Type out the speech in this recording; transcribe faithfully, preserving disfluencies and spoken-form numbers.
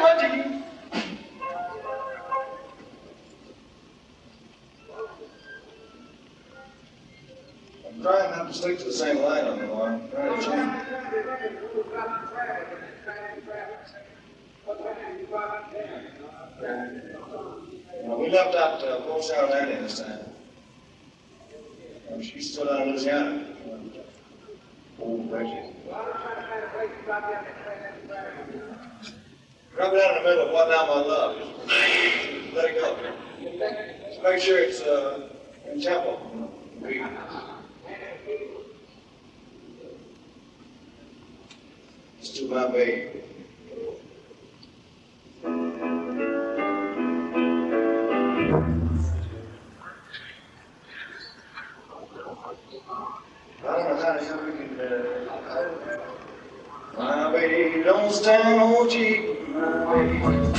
my teeth. I'm trying not to stick to the same line on the line. Trying to change. Well, we left out uh, Port Sarah Landy this time. Um, she's still out in Louisiana. Old Reggie. Drop it out in the middle of What Now My Love. Just let it go. Just make sure it's uh, in tempo. It's to my baby. I don't know how the hell we can, uh, my baby don't stand no cheap, my baby.